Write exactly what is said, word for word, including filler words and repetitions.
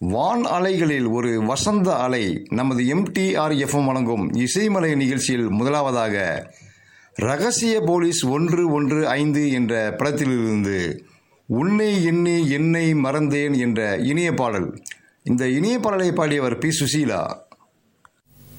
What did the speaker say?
வான் அலைகளில் ஒரு வசந்த அலை நமது எம்டிஆர் எஃப்எம் வழங்கும் இசைமலை நிகழ்ச்சியில் முதலாவதாக ரகசிய போலீஸ் ஒன்று ஒன்று ஐந்து என்ற படத்திலிருந்து உன்னை எண்ணி என்னை மறந்தேன் என்ற இனிய பாடல். இந்த இனிய பாடலை பாடியவர் பி சுசீலா.